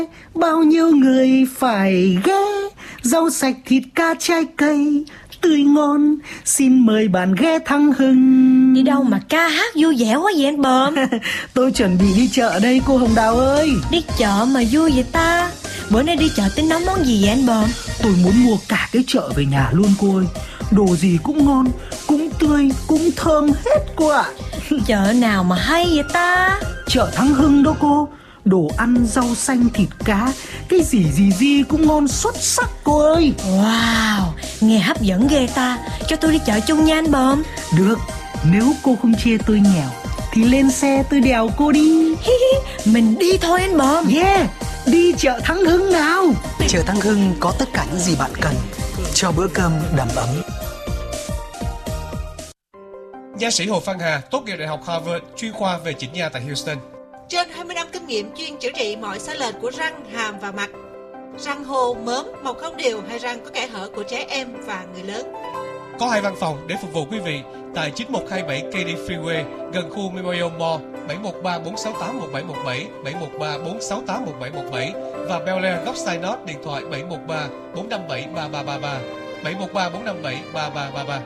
bao nhiêu người phải ghé, rau sạch thịt cá trái cây tươi ngon, xin mời bạn ghé Thắng Hưng. Đi đâu mà ca hát vui vẻ quá vậy anh Bờm? Tôi chuẩn bị đi chợ đây cô Hồng Đào ơi. Đi chợ mà vui vậy ta? Bữa nay đi chợ tính nấu món gì vậy anh Bờm? Tôi muốn mua cả cái chợ về nhà luôn cô ơi. Đồ gì cũng ngon, cũng tươi, cũng thơm hết cô ạ. Chợ nào mà hay vậy ta? Chợ Thắng Hưng đó cô. Đồ ăn, rau xanh, thịt cá, cái gì cũng ngon xuất sắc cô ơi. Wow, nghe hấp dẫn ghê ta. Cho tôi đi chợ chung nha anh Bờm. Được, nếu cô không chê tôi nghèo thì lên xe tôi đèo cô đi. Mình đi thôi anh Bờm. Yeah, đi chợ Thắng Hưng nào. Chợ Thắng Hưng có tất cả những gì bạn cần cho bữa cơm đầm ấm. Nha sĩ Hồ Văn Hà tốt nghiệp Đại học Harvard, chuyên khoa về chỉnh nha tại Houston. Trên 20 năm kinh nghiệm chuyên chữa trị mọi sai lệch của răng, hàm và mặt. Răng hô, mớm, mọc không đều hay răng có kẽ hở của trẻ em và người lớn. Có 2 văn phòng để phục vụ quý vị tại 9127 KD Freeway gần khu Memorial Mall, 713-468-1717, 713-468-1717 và Bel Air Góc North điện thoại 713-457-3333, 713-457-3333.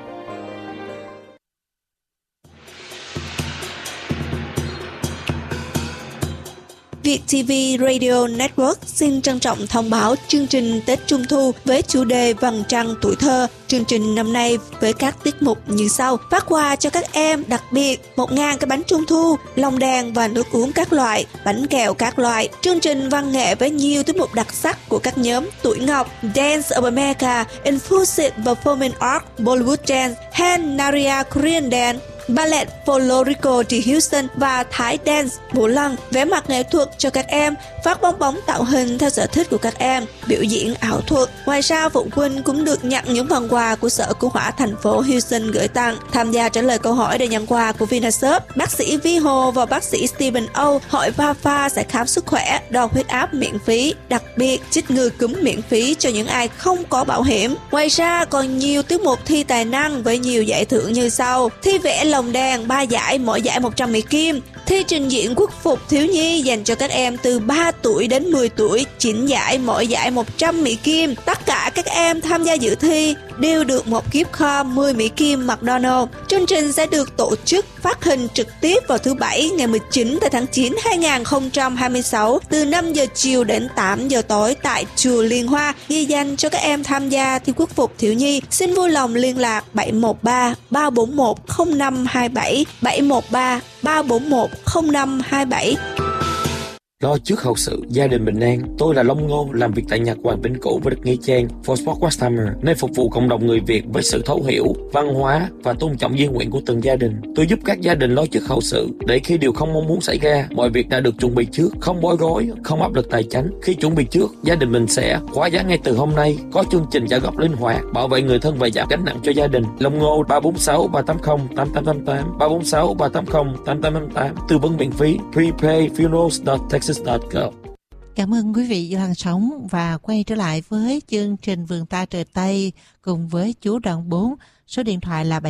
Việt TV Radio Network xin trân trọng thông báo chương trình Tết Trung Thu với chủ đề Vầng Trăng Tuổi Thơ. Chương trình năm nay với các tiết mục như sau: phát quà cho các em đặc biệt 1.000 cái bánh Trung Thu, lồng đèn và nước uống các loại, bánh kẹo các loại. Chương trình văn nghệ với nhiều tiết mục đặc sắc của các nhóm Tuổi Ngọc, Dance of America, Infused Performing Art, Bollywood Dance, Han Naria Korean Dance, Ballet Folklorico The Houston và Thái Dance Vũ Lân. Vẽ mặt nghệ thuật cho các em, phát bong bóng tạo hình theo sở thích của các em, biểu diễn ảo thuật. Ngoài ra phụ huynh cũng được nhận những phần quà của Sở Cứu hỏa thành phố Houston gửi tặng. Tham gia trả lời câu hỏi để nhận quà của Vinashop, bác sĩ Vi Hồ và bác sĩ Stephen O hội Vafa sẽ khám sức khỏe, đo huyết áp miễn phí, đặc biệt chích ngừa cúm miễn phí cho những ai không có bảo hiểm. Ngoài ra còn nhiều tiết mục thi tài năng với nhiều giải thưởng như sau: thi vẽ lồng đèn 3 giải, mỗi giải 100 Mỹ Kim; thi trình diễn quốc phục thiếu nhi dành cho các em từ 3 tuổi đến 10 tuổi, 9 giải, mỗi giải 100 Mỹ Kim. Tất cả các em tham gia dự thi đều được một gift card 10 Mỹ Kim McDonald's. Chương trình sẽ được tổ chức phát hình trực tiếp vào thứ Bảy ngày 19 tháng 9 2026 từ 5 giờ chiều đến 8 giờ tối tại chùa Liên Hoa, ghi danh cho các em tham gia thi quốc phục thiếu nhi. Xin vui lòng liên lạc 713 341 0527, 713 341 0527. Lo trước hậu sự, gia đình bình an. Tôi là Long Ngô, làm việc tại Nhật Hoàng Vĩnh Cửu với đất Nghĩa Trang, For Sport Customer, nơi phục vụ cộng đồng người Việt với sự thấu hiểu, văn hóa và tôn trọng di nguyện của từng gia đình. Tôi giúp các gia đình lo trước hậu sự, để khi điều không mong muốn xảy ra, mọi việc đã được chuẩn bị trước, không bối rối, không áp lực tài chính. Khi chuẩn bị trước, gia đình mình sẽ khóa giá ngay từ hôm nay, có chương trình trả góp linh hoạt, bảo vệ người thân và giảm gánh nặng cho gia đình. Long Ngô 346 380 8888, 346 380 8888, tư vấn miễn phí. Prepayfunerals.texas.gov. Cảm ơn quý vị yêu hàng sống và quay trở lại với chương trình Vườn Ta Trời Tây cùng với chú Đoàn 4. Số điện thoại là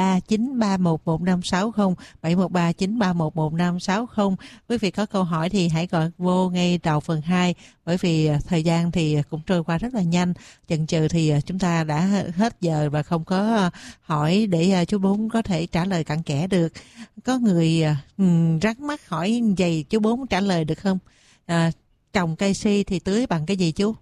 713-931-1560, 713-931-1560. Quý vị có câu hỏi thì hãy gọi vô ngay đầu phần 2, bởi vì thời gian thì cũng trôi qua rất là nhanh. Chần chừ thì chúng ta đã hết giờ và không có hỏi để chú Bốn có thể trả lời cặn kẽ được. Có người rắc mắt hỏi vậy chú Bốn trả lời được không? Trồng cây si thì tưới bằng cái gì chú?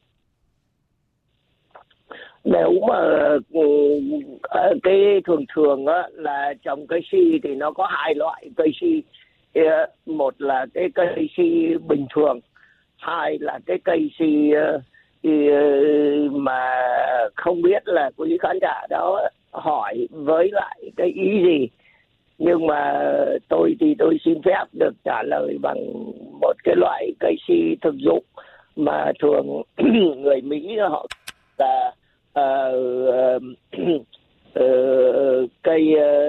Nếu mà cái thường á, là trồng cây si thì nó có 2 loại cây si. Một là cái cây si bình thường, 2 là cái cây si mà không biết là quý khán giả đó hỏi với lại cái ý gì. Nhưng mà tôi xin phép được trả lời bằng một cái loại cây si thực dụng mà thường người Mỹ họ là cây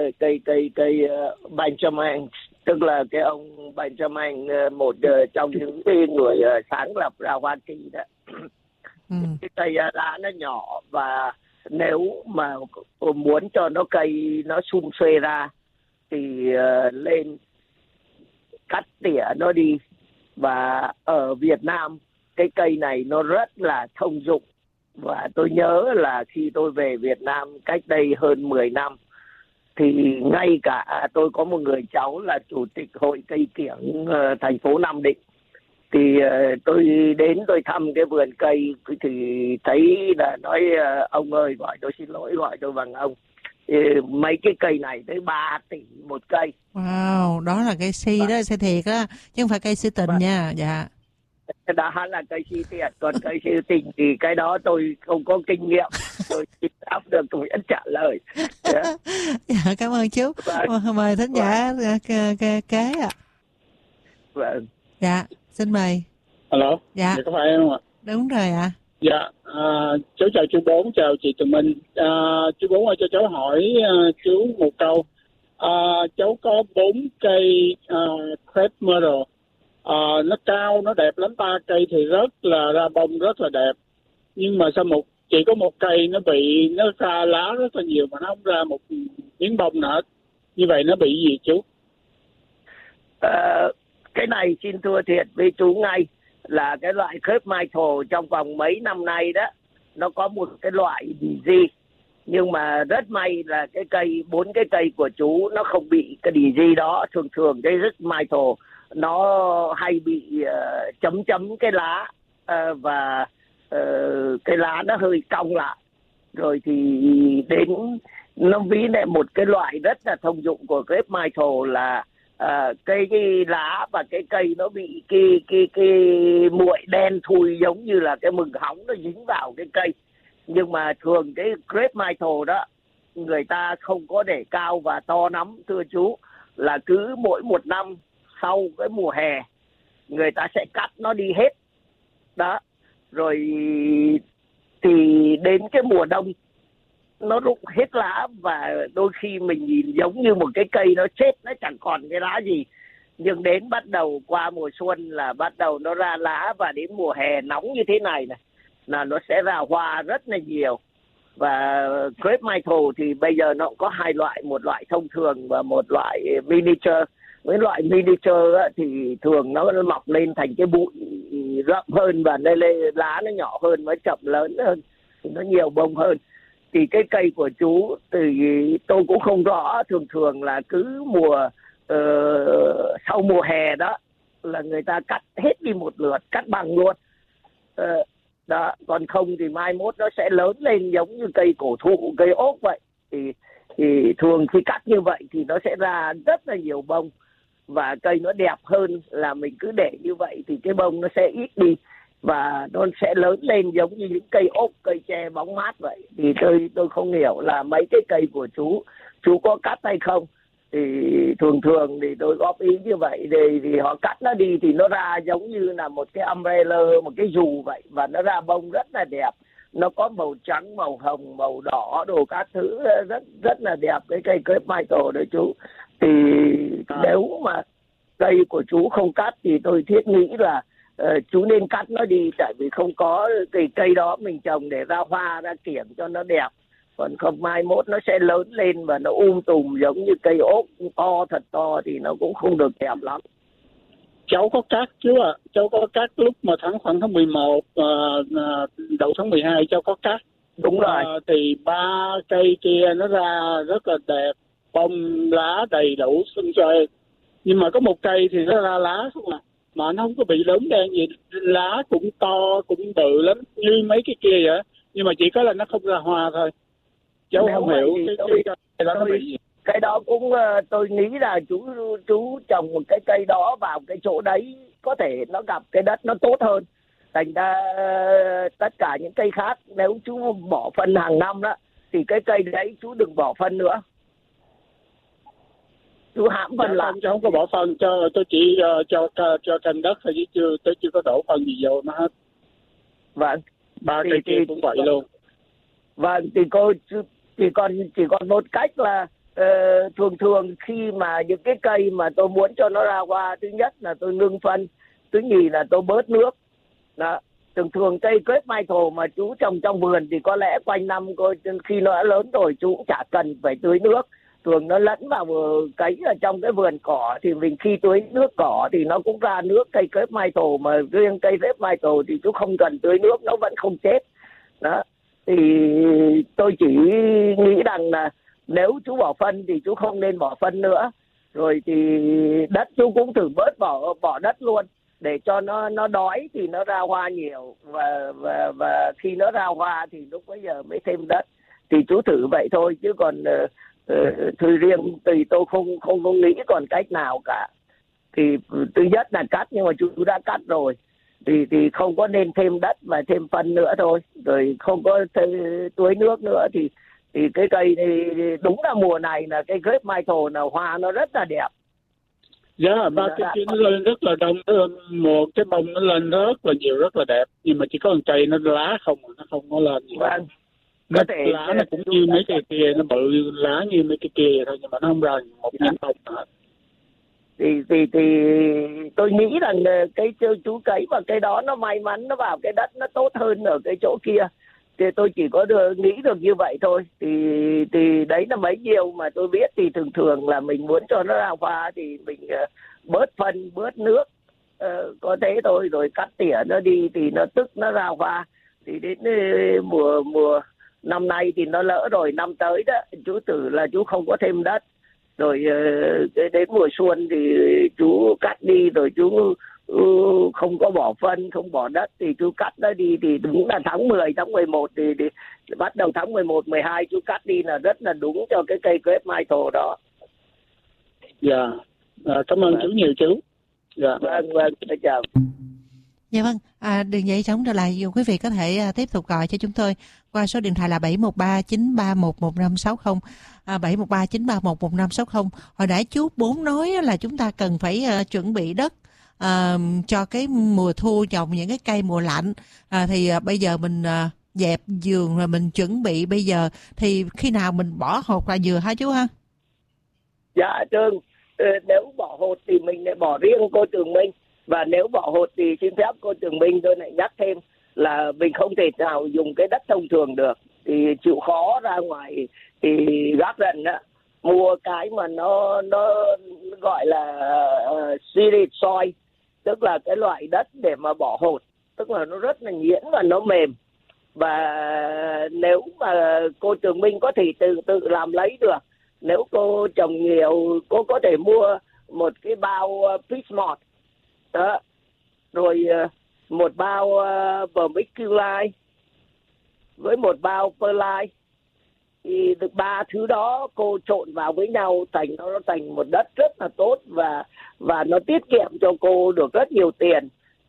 Benjamin, tức là cái ông Benjamin, một trong những người sáng lập ra Hoa Kỳ đó. Cái cây lá nó nhỏ và nếu mà muốn cho nó cây nó sum xuê ra thì lên cắt tỉa nó đi Và ở Việt Nam cái cây này nó rất là thông dụng. Và tôi nhớ là khi tôi về Việt Nam cách đây hơn 10 năm thì ngay cả tôi có một người cháu là chủ tịch hội cây kiểng thành phố Nam Định. Thì tôi đến tôi thăm cái vườn cây thì thấy là nói ông ơi, gọi tôi xin lỗi, gọi tôi bằng ông. Mấy cái cây này tới 3 tỷ một cây. Wow, đó là cây si đó, si thiệt á, chứ không phải cây si tình nha. Dạ. Đó là cây si thiệt, còn cây si tình thì cái đó tôi không có kinh nghiệm, tôi chỉ đáp được tôi vẫn trả lời. Dạ, cảm ơn chú. Mời thính giả kế ạ. Vâng. Dạ, xin mời. Alo. Dạ. Có phải em không ạ? Đúng rồi ạ. Dạ, cháu chào chú Bốn, chào chị Tùng Minh. Chú Bốn ơi, cho cháu hỏi chú một câu. Cháu có 4 cây Crepe Myrtle. Nó cao, nó đẹp lắm, 3 cây thì rất là ra bông rất là đẹp. Nhưng mà sao chỉ có một cây nó ra lá rất là nhiều mà nó không ra một miếng bông nữa. Như vậy nó bị gì chú? Cái này xin thưa thiệt với chú ngay là cái loại Crepe Myrtle trong vòng mấy năm nay đó, nó có một cái loại disease. Nhưng mà rất may là cái cây, 4 cái cây của chú nó không bị cái disease đó. Thường cái Crepe Myrtle nó hay bị chấm cái lá và cái lá nó hơi cong lại. Rồi thì đến nó ví lại một cái loại rất là thông dụng của Crepe Myrtle là cái lá và cái cây nó bị cái muội đen thui giống như là cái mừng hóng nó dính vào cái cây. Nhưng mà thường cái Crepe Myrtle đó người ta không có để cao và to lắm thưa chú, là cứ mỗi một năm sau cái mùa hè người ta sẽ cắt nó đi hết đó. Rồi thì đến cái mùa đông nó rụng hết lá và đôi khi mình nhìn giống như một cái cây nó chết, nó chẳng còn cái lá gì. Nhưng đến bắt đầu qua mùa xuân là bắt đầu nó ra lá, và đến mùa hè nóng như thế này là nó sẽ ra hoa rất là nhiều. Và Crepe Myrtle thì bây giờ nó cũng có 2 loại, một loại thông thường và một loại miniature. Với loại miniature thì thường nó mọc lên thành cái bụi rậm hơn và lá nó nhỏ hơn, nó chậm lớn hơn, nó nhiều bông hơn. Thì cái cây của chú thì tôi cũng không rõ, thường là cứ sau mùa hè đó là người ta cắt hết đi một lượt, cắt bằng luôn. Đó, còn không thì mai mốt nó sẽ lớn lên giống như cây cổ thụ, cây ốc vậy. Thì thường khi cắt như vậy thì nó sẽ ra rất là nhiều bông và cây nó đẹp hơn là mình cứ để như vậy thì cái bông nó sẽ ít đi và nó sẽ lớn lên giống như những cây ốc, cây tre bóng mát vậy. Thì tôi không hiểu là mấy cái cây của chú có cắt hay không. Thì thường thì tôi góp ý như vậy thì họ cắt nó đi thì nó ra giống như là một cái umbrella, một cái dù vậy, và nó ra bông rất là đẹp. Nó có màu trắng, màu hồng, màu đỏ đồ các thứ rất là đẹp cái cây Crepe Myrtle đấy chú. Thì nếu mà cây của chú không cắt thì tôi thiết nghĩ là chú nên cắt nó đi, tại vì không có cái cây đó mình trồng để ra hoa ra kiểng cho nó đẹp. Còn không mai mốt nó sẽ lớn lên và nó tùm giống như cây ốc to, thật to thì nó cũng không được đẹp lắm. Cháu có cắt chú ạ. Cháu có cắt lúc mà khoảng tháng 11, đầu tháng 12 cháu có cắt. Đúng rồi. Thì 3 cây kia nó ra rất là đẹp, bông lá đầy đủ xung xoe. Nhưng mà có một cây thì nó ra lá không à, mà nó không có bị lớn đen gì, lá cũng to, cũng bự lắm như mấy cái kia vậy. Nhưng mà chỉ có là nó không ra hoa thôi. Cháu không hiểu cái đó nó bị gì. Cái đó cũng tôi nghĩ là chú trồng một cái cây đó vào cái chỗ đấy có thể nó gặp cái đất nó tốt hơn. Thành ra tất cả những cây khác nếu chú bỏ phân hàng năm đó thì cái cây đấy chú đừng bỏ phân nữa. Chú hãm phân lại. Cháu không có bỏ phân, tôi chỉ cho canh đất thôi chứ tôi chưa có đổ phân gì vô nó hết. Vâng. 3 cây kia cũng vậy luôn. Vâng, thì chỉ còn một cách là thường khi mà những cái cây mà tôi muốn cho nó ra hoa, thứ nhất là tôi ngưng phân, thứ nhì là tôi bớt nước. Đó. Thường cây Crepe Myrtle mà chú trồng trong vườn thì có lẽ quanh năm khi nó đã lớn rồi chú cũng chả cần phải tưới nước. thường nó lẫn vào cấy ở trong cái vườn cỏ, thì mình khi tưới nước cỏ thì nó cũng ra nước cây Crepe Myrtle, mà riêng cây Crepe Myrtle thì chú không cần tưới nước nó vẫn không chết. Đó, thì tôi chỉ nghĩ rằng là nếu chú bỏ phân thì chú không nên bỏ phân nữa. Rồi thì đất chú cũng thử bớt bỏ đất luôn, để cho nó đói thì nó ra hoa nhiều, và khi nó ra hoa thì lúc bấy giờ mới thêm đất. Thì chú thử vậy thôi, chứ còn thì riêng thì tôi không có nghĩ còn cách nào cả. Thì thứ nhất là cắt, nhưng mà chú đã cắt rồi thì không có nên thêm đất và thêm phân nữa thôi, rồi không có tưới nước nữa. Thì cái cây này đúng là mùa này là cây Crepe Myrtle là hoa nó rất là đẹp. Dạ, ba cái kia nó lên rất là đông, một cái bông nó lên rất là nhiều, rất là đẹp, nhưng mà chỉ có một cây nó lá không, nó không có lên gì. Vâng. Nó lá nó cũng như mấy cây kia, nó bự lá như mấy cái kia vậy thôi, nhưng mà nó không ra một nhánh bông nữa. Thì tôi nghĩ rằng cái chú cấy và cái đó nó may mắn nó vào cái đất nó tốt hơn ở cái chỗ kia. Thì tôi chỉ có nghĩ được như vậy thôi. Thì đấy là mấy điều mà tôi biết. Thì thường là mình muốn cho nó ra hoa thì mình bớt phân, bớt nước, có thế thôi, rồi cắt tỉa nó đi thì nó tức nó ra hoa. Thì đến mùa năm nay thì nó lỡ rồi, năm tới đó chú thử là chú không có thêm đất. Rồi đến mùa xuân thì chú cắt đi, rồi chú không có bỏ phân, không bỏ đất, thì chú cắt nó đi. Thì đúng là tháng 10, tháng 11 thì bắt đầu tháng 11, 12 chú cắt đi là rất là đúng cho cái cây Crepe Myrtle đó. Dạ, cảm ơn chú nhiều chú. Dạ. Vâng, chào. Dạ vâng, đừng vậy chống trở lại, quý vị có thể tiếp tục gọi cho chúng tôi qua số điện thoại là 713-931-1560, 713-931-1560. Hồi nãy chú Bốn nói là chúng ta cần phải chuẩn bị đất cho cái mùa thu trồng những cái cây mùa lạnh. Thì bây giờ mình dẹp vườn rồi mình chuẩn bị bây giờ, thì khi nào mình bỏ hột là vừa hả chú ha? Dạ Trương, nếu bỏ hột thì mình lại bỏ riêng cô Trường Minh. Và nếu bỏ hột thì xin phép cô Trường Minh tôi lại nhắc thêm là mình không thể nào dùng cái đất thông thường được. Thì chịu khó ra ngoài thì garden á, mua cái mà nó gọi là seeded soil, tức là cái loại đất để mà bỏ hột, tức là nó rất là nhuyễn và nó mềm. Và nếu mà cô Trường Minh có thể tự làm lấy được, nếu cô trồng nhiều, cô có thể mua một cái bao Pismont đó, rồi một bao vermiculite với một bao perlite, thì được ba thứ đó cô trộn vào với nhau nó thành một đất rất là tốt, và nó tiết kiệm cho cô được rất nhiều tiền.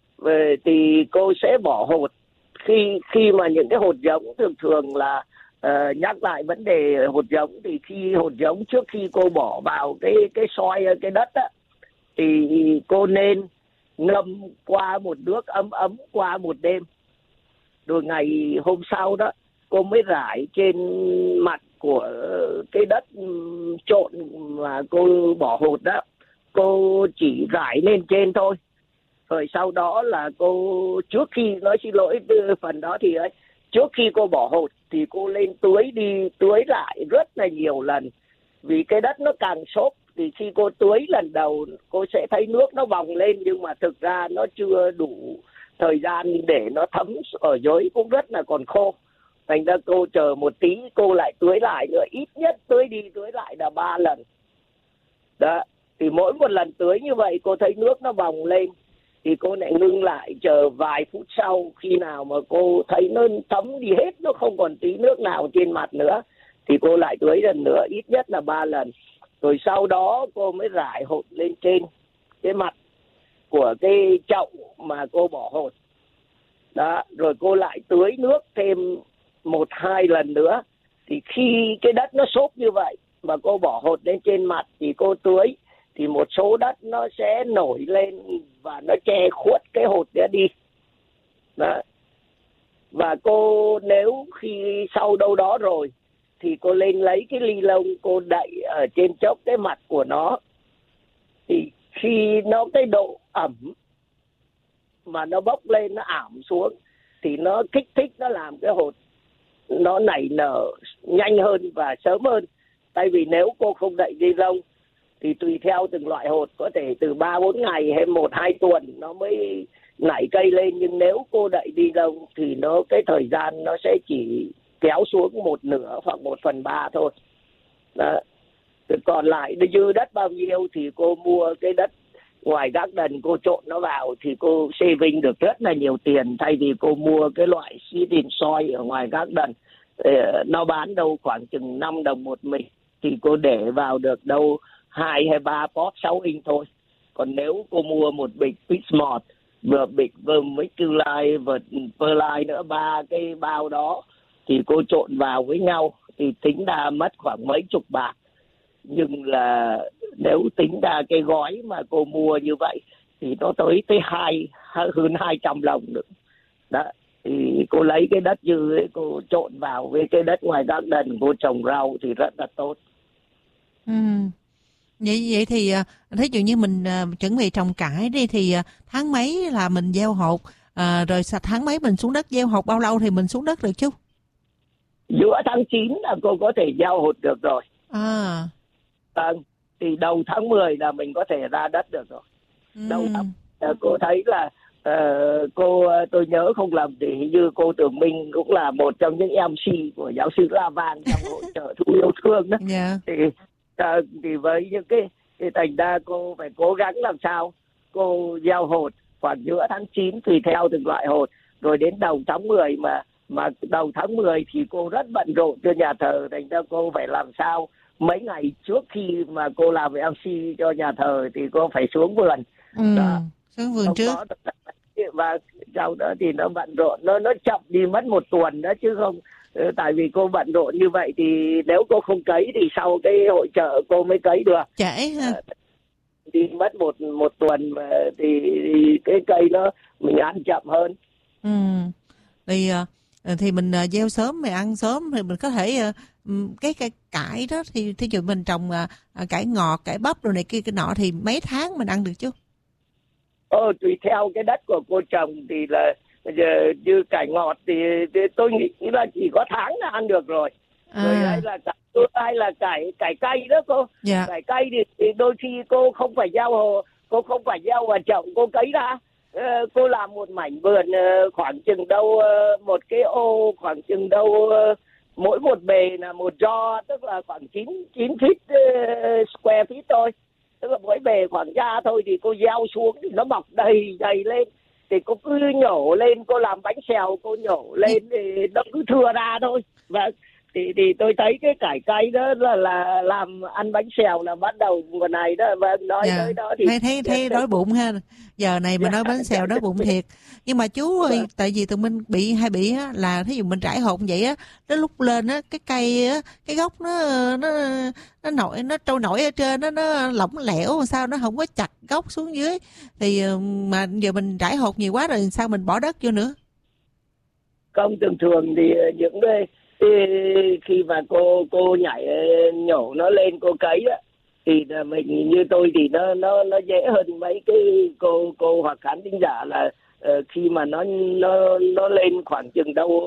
Thì cô sẽ bỏ hột khi mà những cái hột giống thường là nhắc lại vấn đề hột giống, thì khi hột giống trước khi cô bỏ vào cái soi cái đất á, thì cô nên ngâm qua một nước ấm qua một đêm, rồi ngày hôm sau đó cô mới rải trên mặt của cái đất trộn mà cô bỏ hột đó, cô chỉ rải lên trên thôi. Rồi sau đó là cô trước khi, nói xin lỗi phần đó thì ấy, trước khi cô bỏ hột thì cô lên tưới lại rất là nhiều lần. Vì cái đất nó càng xốp thì khi cô tưới lần đầu cô sẽ thấy nước nó bòng lên, nhưng mà thực ra nó chưa đủ thời gian để nó thấm ở dưới, cũng rất là còn khô. Thành ra cô chờ một tí cô lại tưới lại nữa, ít nhất tưới đi tưới lại là 3 lần. Đó, thì mỗi một lần tưới như vậy cô thấy nước nó bòng lên thì cô lại ngưng lại, chờ vài phút sau, khi nào mà cô thấy nó thấm đi hết, nó không còn tí nước nào trên mặt nữa thì cô lại tưới lần nữa, ít nhất là 3 lần. Rồi sau đó cô mới rải hột lên trên cái mặt của cái chậu mà cô bỏ hột. Đó, rồi cô lại tưới nước thêm 1-2 lần nữa. Thì khi cái đất nó xốp như vậy mà cô bỏ hột lên trên mặt thì cô tưới, thì một số đất nó sẽ nổi lên và nó che khuất cái hột đó đi. Đó. Và cô nếu khi sau đâu đó rồi thì cô lên lấy cái ly lông, cô đậy ở trên chốc cái mặt của nó. Thì khi nó cái độ ẩm mà nó bốc lên, nó ảm xuống thì nó kích thích, nó làm cái hột nó nảy nở nhanh hơn và sớm hơn. Tại vì nếu cô không đậy ni lông thì tùy theo từng loại hột có thể từ 3-4 ngày hay 1-2 tuần nó mới nảy cây lên. Nhưng nếu cô đậy ni lông thì cái thời gian nó sẽ chỉ kéo xuống 1/2 hoặc 1/3 thôi. Đó. Còn lại dư đất bao nhiêu thì cô mua cái đất ngoài garden, cô trộn nó vào thì cô saving được rất là nhiều tiền, thay vì cô mua cái loại seeding soil ở ngoài garden. Nó bán đâu khoảng chừng 5 đồng một bịch thì cô để vào được đâu 2 hay 3 pot 6 inch thôi. Còn nếu cô mua một bịch Pittsmart, vừa bịch vermiculite và perlite nữa, 3 cái bao đó thì cô trộn vào với nhau thì tính ra mất khoảng mấy chục bạc. Nhưng là nếu tính ra cái gói mà cô mua như vậy thì nó tới hơn 200 đồng nữa. Đó. Thì cô lấy cái đất dư ấy, cô trộn vào với cái đất ngoài garden, cô trồng rau thì rất là tốt. Vậy thì thí dụ như mình chuẩn bị trồng cải đi thì tháng mấy là mình gieo hột, rồi tháng mấy mình xuống đất gieo hột, bao lâu thì mình xuống đất được chú? Giữa tháng 9 là cô có thể gieo hột được rồi. Thì đầu tháng 10 là mình có thể ra đất được rồi. Đầu tháng cô thấy là tôi nhớ không lầm thì hình như cô Tường Minh cũng là một trong những MC của giáo sư La Vang trong hội chợ Thu Yêu Thương đó. Thì với những cái thành ra cô phải cố gắng làm sao cô gieo hột khoảng giữa tháng 9 tùy theo từng loại hột, rồi đến đầu tháng 10 mà đầu tháng 10 thì cô rất bận rộn cho nhà thờ, thành ra cô phải làm sao mấy ngày trước khi mà cô làm MC cho nhà thờ thì cô phải xuống vườn. Xuống vườn trước. Và sau đó thì nó bận rộn, nó chậm đi mất 1 tuần đó chứ không. Tại vì cô bận rộn như vậy thì nếu cô không cấy thì sau cái hội chợ cô mới cấy được. Trễ ha. Thì mất một tuần mà thì cái cây nó mình ăn chậm hơn. Thì mình gieo sớm mình ăn sớm thì mình có thể cái cải đó thì thí dụ mình trồng cải ngọt, cải bắp rồi này kia cái nọ thì mấy tháng mình ăn được chứ? Tùy theo cái đất của cô trồng thì là như cải ngọt thì tôi nghĩ là chỉ có tháng là ăn được rồi. Rồi hay là cải cay đó cô. Cải cay thì đôi khi cô không phải gieo vào chậu, cô cấy ra. Cô làm một mảnh vườn khoảng chừng đâu một cái ô khoảng chừng đâu mỗi một bề là một giò, tức là khoảng 9 feet square feet thôi. Tức là mỗi bề khoảng ra thôi thì cô gieo xuống thì nó mọc đầy lên. Thì cô cứ nhổ lên, cô làm bánh xèo, cô nhổ lên thì nó cứ thưa ra thôi. Và thì tôi thấy cái cải cay đó là làm ăn bánh xèo là bắt đầu mùa này đó. Và nói tới đó thì thấy đói bụng ha. Giờ này mà nói bánh xèo đói bụng thiệt. Nhưng mà chú ơi, tại vì tụi mình bị á là thí dụ mình trải hột vậy á, đến lúc lên á cái cây á, cái gốc nó trôi nổi ở trên nó lỏng lẻo, sao nó không có chặt gốc xuống dưới. Thì mà giờ mình trải hột nhiều quá rồi sao mình bỏ đất vô nữa? Không, thường thì những cái khi mà cô nhảy nhổ nó lên cô cấy á thì mình như tôi thì nó dễ hơn mấy cái cô hoặc khán thính giả là khi mà nó lên khoảng chừng đâu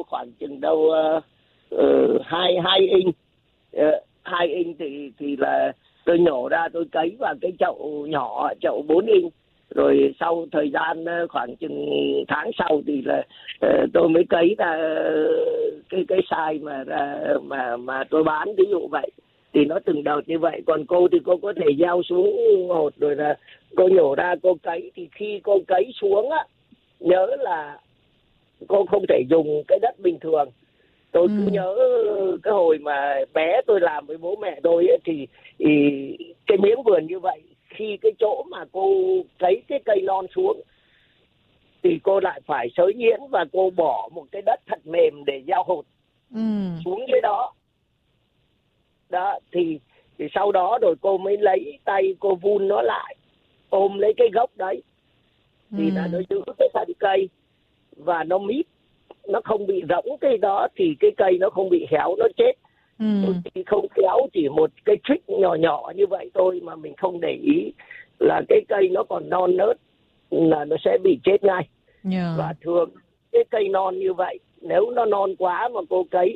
2 inch 2 inch thì là tôi nhổ ra, tôi cấy vào cái chậu nhỏ, chậu 4 inch. Rồi sau thời gian khoảng chừng tháng sau thì là tôi mới cấy ra cái size mà tôi bán, ví dụ vậy. Thì nó từng đợt như vậy. Còn cô thì cô có thể gieo xuống hột rồi là cô nhổ ra cô cấy. Thì khi cô cấy xuống á, nhớ là cô không thể dùng cái đất bình thường. Tôi cứ nhớ cái hồi mà bé tôi làm với bố mẹ tôi ấy, thì cái miếng vườn như vậy, khi cái chỗ mà cô cấy cái cây non xuống thì cô lại phải xới nhuyễn và cô bỏ một cái đất thật mềm để gieo hột xuống dưới đó. Đó thì sau đó rồi cô mới lấy tay cô vun nó lại, ôm lấy cái gốc đấy thì là nó giữ cái thân cây và nó mít, nó không bị rỗng cái đó thì cái cây nó không bị héo, nó chết. Thì không khéo chỉ một cái trick nhỏ như vậy thôi mà mình không để ý là cái cây nó còn non nớt là nó sẽ bị chết ngay. Và thường cái cây non như vậy nếu nó non quá mà cô cấy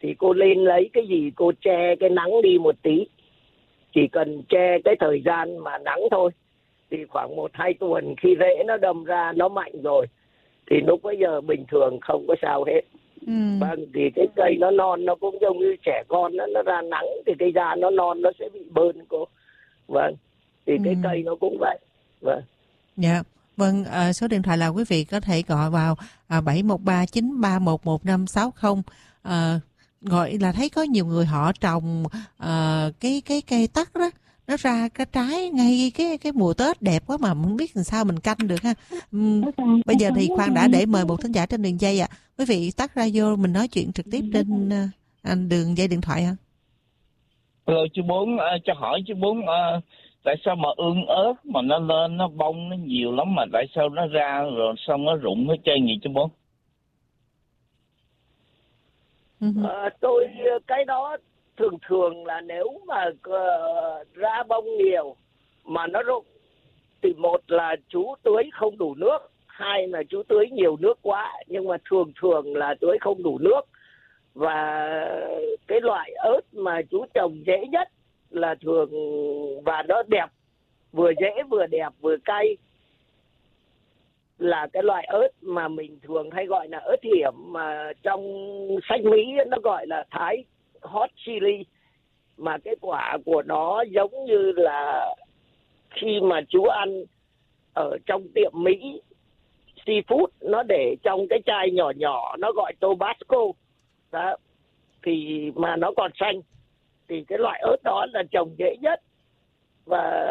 thì cô lên lấy cái gì cô che cái nắng đi một tí, chỉ cần che cái thời gian mà nắng thôi, thì khoảng 1-2 tuần khi rễ nó đâm ra nó mạnh rồi thì lúc bây giờ bình thường không có sao hết. Vâng, thì cái cây nó non nó cũng giống như trẻ con nó ra nắng thì cái da nó non nó sẽ bị bơn cô. Vâng, thì cái cây nó cũng vậy. Vâng. Dạ. Vâng, số điện thoại là quý vị có thể gọi vào 713-931-1560. Gọi là thấy có nhiều người họ trồng cái cây tắc đó, nó ra cái trái ngay cái mùa Tết đẹp quá mà không biết làm sao mình canh được ha. Bây giờ thì khoan đã, để mời một thính giả trên đường dây ạ. Quý vị tắt ra vô mình nói chuyện trực tiếp trên đường dây điện thoại hả? Chú Bốn, cho hỏi chú Bốn, tại sao mà ương ớt mà nó lên nó bông nó nhiều lắm mà tại sao nó ra rồi xong nó rụng hết trơn vậy chú Bốn? Tôi cái đó thường thường là nếu mà ra bông nhiều mà nó rụng thì một là chú tưới không đủ nước, hai là chú tưới nhiều nước quá, nhưng mà thường là tưới không đủ nước. Và cái loại ớt mà chú trồng dễ nhất là thường và nó đẹp, vừa dễ vừa đẹp vừa cay, là cái loại ớt mà mình thường hay gọi là ớt hiểm, mà trong sách Mỹ nó gọi là Thái hot chili, mà cái quả của nó giống như là khi mà chú ăn ở trong tiệm Mỹ seafood, nó để trong cái chai nhỏ nhỏ nó gọi Tabasco đó, thì mà nó còn xanh, thì cái loại ớt đó là trồng dễ nhất. Và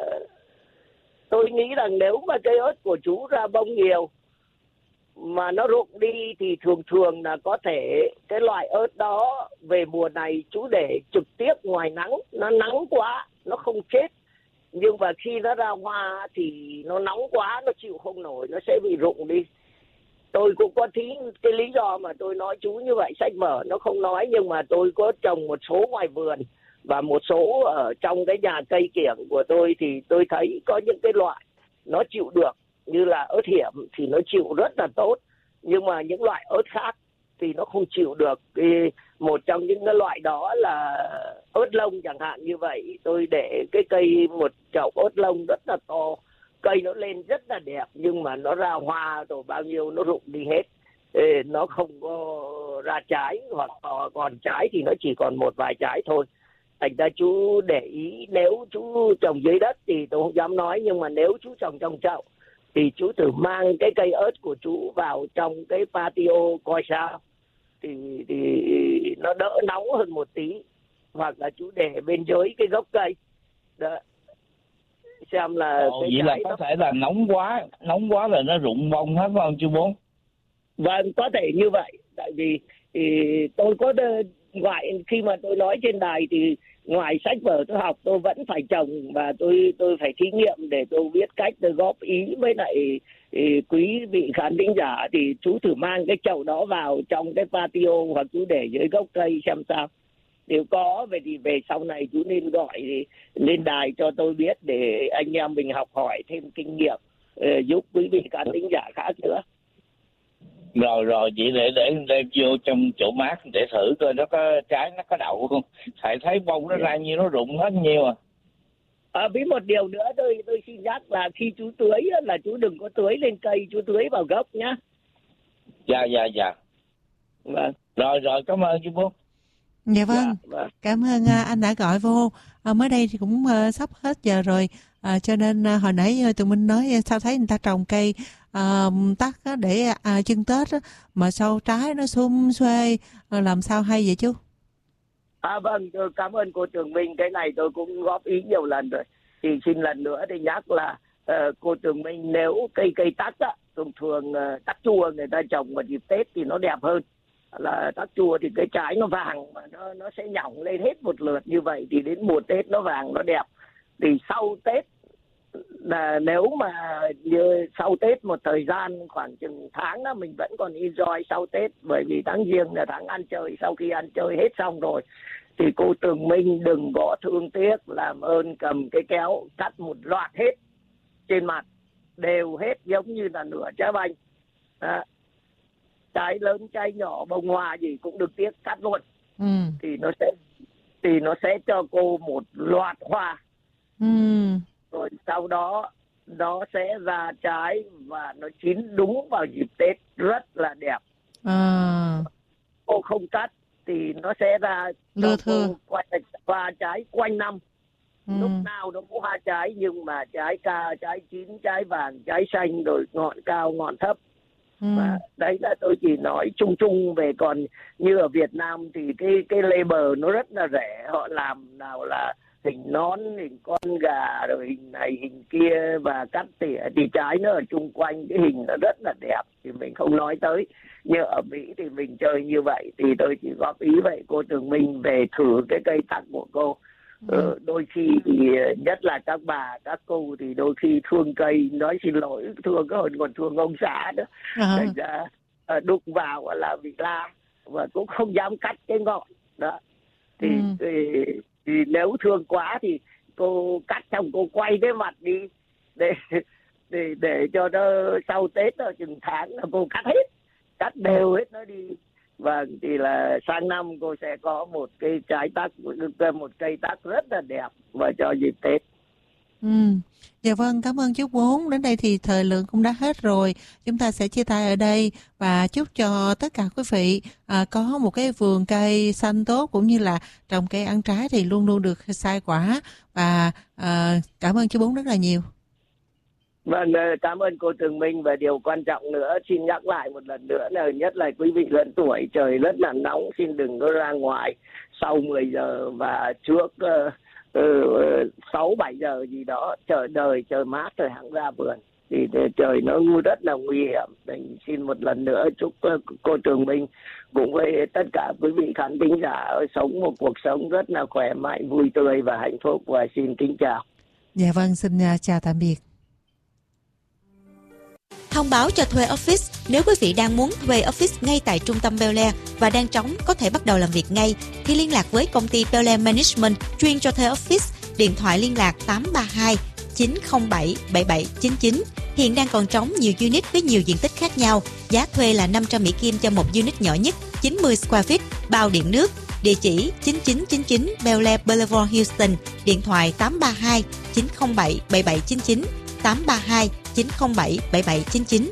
tôi nghĩ rằng nếu mà cây ớt của chú ra bông nhiều mà nó rụng đi thì thường là có thể cái loại ớt đó về mùa này chú để trực tiếp ngoài nắng, nó nắng quá nó không chết, nhưng mà khi nó ra hoa thì nó nóng quá nó chịu không nổi, nó sẽ bị rụng đi. Tôi cũng có cái lý do mà tôi nói chú như vậy, sách vở nó không nói, nhưng mà tôi có trồng một số ngoài vườn và một số ở trong cái nhà cây kiểng của tôi thì tôi thấy có những cái loại nó chịu được, như là ớt hiểm thì nó chịu rất là tốt, nhưng mà những loại ớt khác thì nó không chịu được. Thì một trong những cái loại đó là ớt lông chẳng hạn như vậy. Tôi để cái cây, một chậu ớt lông rất là to, cây nó lên rất là đẹp, nhưng mà nó ra hoa rồi bao nhiêu nó rụng đi hết, nó không có ra trái, hoặc còn trái thì nó chỉ còn một vài trái thôi. Thành ra chú để ý, nếu chú trồng dưới đất thì tôi không dám nói, nhưng mà nếu chú trồng trong chậu thì chú thử mang cái cây ớt của chú vào trong cái patio coi sao, thì nó đỡ nóng hơn một tí, hoặc là chú để bên dưới cái gốc cây đó, xem là cái vậy là có thể là nóng quá là nó rụng bông hết phải không chú Bốn? Vâng, có thể như vậy. Tại vì thì tôi có ngoại, khi mà tôi nói trên đài thì ngoài sách vở tôi học, tôi vẫn phải trồng và tôi phải thí nghiệm để tôi biết cách tôi góp ý với lại quý vị khán thính giả. Thì chú thử mang cái chậu đó vào trong cái patio hoặc chú để dưới gốc cây xem sao. Nếu có thì về sau này chú nên gọi lên đài cho tôi biết để anh em mình học hỏi thêm kinh nghiệm, giúp quý vị khán thính giả khác nữa. Rồi vậy để đem vô trong chỗ mát để thử coi nó có trái nó có đậu không. Thầy thấy bông nó ra nhiêu nó rụng hết nhiêu à. Với một điều nữa tôi xin nhắc là khi chú tưới là chú đừng có tưới lên cây, chú tưới vào gốc nhá. Dạ. Vâng. Rồi cảm ơn chú Bốn. Dạ vâng. Cảm ơn anh đã gọi vô. Mới đây thì cũng sắp hết giờ rồi, cho nên hồi nãy tụi mình nói sao thấy người ta trồng cây tắc để chưng Tết mà sau trái nó sum xuê, làm sao hay vậy chú? Vâng, tôi cảm ơn cô Trường Minh. Cái này tôi cũng góp ý nhiều lần rồi, thì xin lần nữa thì nhắc là cô Trường Minh, nếu cây tắc thường tắc chua người ta trồng vào dịp Tết thì nó đẹp hơn. Là tắc chua thì cái trái nó vàng mà nó sẽ nhỏng lên hết một lượt như vậy, thì đến mùa Tết nó vàng nó đẹp. Thì sau Tết là nếu mà như sau Tết một thời gian khoảng chừng tháng đó, mình vẫn còn enjoy sau Tết, bởi vì tháng Giêng là tháng ăn chơi. Sau khi ăn chơi hết xong rồi thì cô Tường Minh đừng có thương tiếc, làm ơn cầm cái kéo cắt một loạt hết trên mặt đều hết, giống như là nửa trái banh đó. Trái lớn trái nhỏ bông hoa gì cũng được tiếc, cắt luôn thì nó sẽ cho cô một loạt hoa. Rồi sau đó nó sẽ ra trái và nó chín đúng vào dịp Tết, rất là đẹp. Cô không cắt thì nó sẽ ra lưa thưa hoa trái quanh năm. Lúc nào nó cũng hoa trái, nhưng mà trái ca, trái chín, trái vàng, trái xanh, rồi ngọn cao, ngọn thấp. Và đấy là tôi chỉ nói chung chung về, còn như ở Việt Nam thì cái label nó rất là rẻ, họ làm nào là hình nón, hình con gà, rồi hình này hình kia, và cắt tỉa thì trái nó ở chung quanh cái hình nó rất là đẹp, thì mình không nói tới. Nhưng ở Mỹ thì mình chơi như vậy, thì tôi chỉ góp ý vậy cô Tường Minh về thử cái cây tắc của cô. Đôi khi thì nhất là các bà, các cô thì đôi khi thương cây, nói xin lỗi, thương hơn còn thương ông xã nữa. Thành ra đụng vào là bị la, và cũng không dám cắt cái ngọn đó. Thì nếu thương quá thì cô cắt xong cô quay cái mặt đi để cho nó sau Tết rồi chừng tháng là cô cắt hết, cắt đều hết nó đi. Vâng, thì là sang năm cô sẽ có một cái trái tắc, một cây tắc rất là đẹp và cho dịp Tết. Dạ vâng, cảm ơn chú Bốn. Đến đây thì thời lượng cũng đã hết rồi. Chúng ta sẽ chia tay ở đây và chúc cho tất cả quý vị có một cái vườn cây xanh tốt, cũng như là trồng cây ăn trái thì luôn luôn được sai quả. Và cảm ơn chú Bốn rất là nhiều. Vâng, cảm ơn cô Tường Minh. Và điều quan trọng nữa, xin nhắc lại một lần nữa là nhất là quý vị lớn tuổi, trời rất là nóng, xin đừng có ra ngoài sau 10 giờ và trước 6-7 giờ gì đó, trời mát rồi hẳn ra vườn, thì trời nó rất là nguy hiểm. Mình xin một lần nữa chúc cô Tường Minh cùng với tất cả quý vị khán thính giả sống một cuộc sống rất là khỏe mạnh, vui tươi và hạnh phúc, và xin kính chào. Dạ vâng, xin chào tạm biệt. Thông báo cho thuê office. Nếu quý vị đang muốn thuê office ngay tại trung tâm Bel Air và đang trống có thể bắt đầu làm việc ngay, thì liên lạc với công ty Bel Air Management chuyên cho thuê office. Điện thoại liên lạc 832 907 7799. Hiện đang còn trống nhiều unit với nhiều diện tích khác nhau. Giá thuê là 500 Mỹ Kim cho một unit nhỏ nhất, 90 square feet, bao điện nước. Địa chỉ 9999 Bel Air Boulevard, Houston. Điện thoại 832 907 7799. 832 907 7799.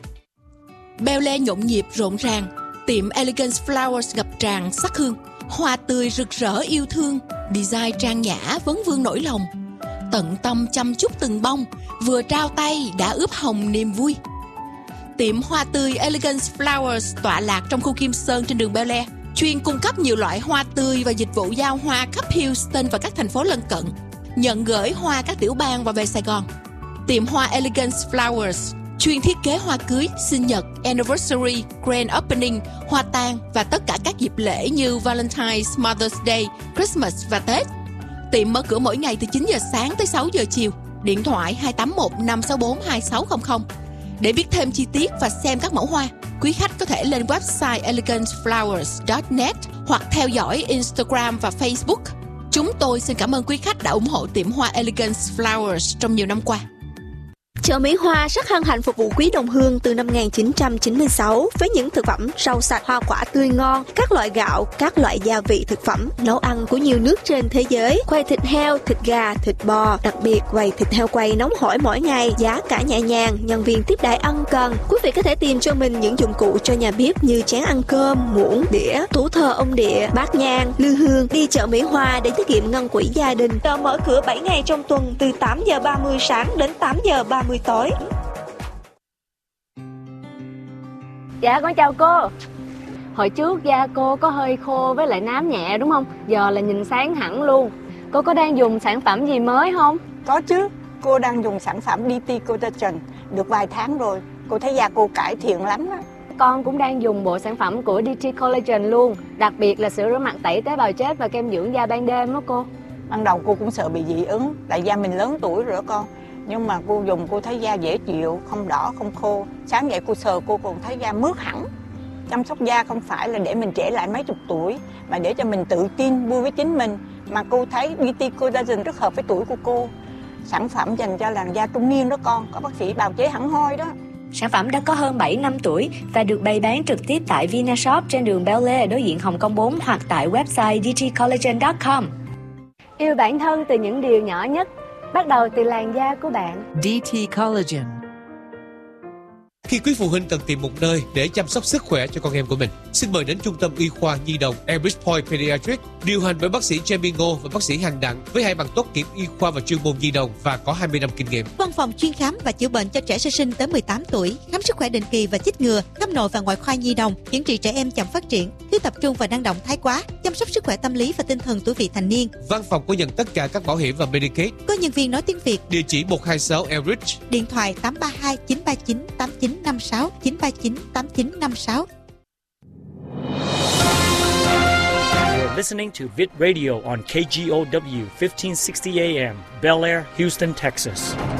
Bel Air nhộn nhịp rộn ràng, tiệm Elegance Flowers ngập tràn sắc hương, hoa tươi rực rỡ yêu thương, design trang nhã vấn vương nỗi lòng, tận tâm chăm chút từng bông, vừa trao tay đã ướp hồng niềm vui. Tiệm hoa tươi Elegance Flowers tọa lạc trong khu Kim Sơn trên đường Bel Air, chuyên cung cấp nhiều loại hoa tươi và dịch vụ giao hoa khắp Houston và các thành phố lân cận, nhận gửi hoa các tiểu bang và về Sài Gòn. Tiệm hoa Elegance Flowers chuyên thiết kế hoa cưới, sinh nhật, anniversary, grand opening, hoa tang và tất cả các dịp lễ như Valentine's, Mother's Day, Christmas và Tết. Tiệm mở cửa mỗi ngày từ 9 giờ sáng tới 6 giờ chiều. Điện thoại 281 564 2600. Để biết thêm chi tiết và xem các mẫu hoa, quý khách có thể lên website eleganceflowers.net hoặc theo dõi Instagram và Facebook. Chúng tôi xin cảm ơn quý khách đã ủng hộ tiệm hoa Elegance Flowers trong nhiều năm qua. Chợ Mỹ Hoa rất hân hạnh phục vụ quý đồng hương từ năm 1996 với những thực phẩm rau sạch, hoa quả tươi ngon, các loại gạo, các loại gia vị thực phẩm, nấu ăn của nhiều nước trên thế giới, quầy thịt heo, thịt gà, thịt bò, đặc biệt quầy thịt heo quay nóng hổi mỗi ngày, giá cả nhẹ nhàng, nhân viên tiếp đãi ân cần. Quý vị có thể tìm cho mình những dụng cụ cho nhà bếp như chén ăn cơm, muỗng, đĩa, tủ thờ ông địa, bát nhang, lư hương. Đi chợ Mỹ Hoa để tiết kiệm ngân quỹ gia đình. Chợ mở cửa 7 ngày trong tuần từ 8 giờ 30 sáng đến 8 giờ 30 tối. Dạ con chào cô. Hồi trước da cô có hơi khô với lại nám nhẹ đúng không? Giờ là nhìn sáng hẳn luôn. Cô có đang dùng sản phẩm gì mới không? Có chứ, cô đang dùng sản phẩm DT Collagen được vài tháng rồi. Cô thấy da cô cải thiện lắm á. Con cũng đang dùng bộ sản phẩm của DT Collagen luôn. Đặc biệt là sữa rửa mặt tẩy tế bào chết và kem dưỡng da ban đêm đó cô. Ban đầu cô cũng sợ bị dị ứng, tại da mình lớn tuổi rồi đó con. Nhưng mà cô dùng cô thấy da dễ chịu, không đỏ, không khô. Sáng dậy cô sờ cô còn thấy da mướt hẳn. Chăm sóc da không phải là để mình trẻ lại mấy chục tuổi, mà để cho mình tự tin, vui với chính mình. Mà cô thấy DT Collagen rất hợp với tuổi của cô. Sản phẩm dành cho làn da trung niên đó con, có bác sĩ bào chế hẳn hoi đó. Sản phẩm đã có hơn 7 năm tuổi và được bày bán trực tiếp tại Vinashop trên đường Bel Air đối diện Hồng Kông 4 hoặc tại website dtcollagen.com. Yêu bản thân từ những điều nhỏ nhất, bắt đầu từ làn da của bạn. DT Collagen. Khi quý phụ huynh cần tìm một nơi để chăm sóc sức khỏe cho con em của mình, xin mời đến Trung tâm Y khoa Nhi đồng Elbridge Point Pediatrics, điều hành bởi bác sĩ Jamie Ngô và bác sĩ Hành Đặng với 2 bằng tốt nghiệp y khoa và chuyên môn nhi đồng và có 20 năm kinh nghiệm. Văn phòng chuyên khám và chữa bệnh cho trẻ sơ sinh tới 18 tuổi, khám sức khỏe định kỳ và chích ngừa, khám nội và ngoại khoa nhi đồng, chẩn trị trẻ em chậm phát triển, thiếu tập trung và năng động thái quá, chăm sóc sức khỏe tâm lý và tinh thần tuổi vị thành niên. Văn phòng có nhận tất cả các bảo hiểm và Medicaid. Có nhân viên nói tiếng Việt. Địa chỉ 126 Elbridge. Điện thoại 832 939 8956 939 8956. You're listening to Vid Radio on KGOW 1560 AM, Bel Air, Houston, Texas.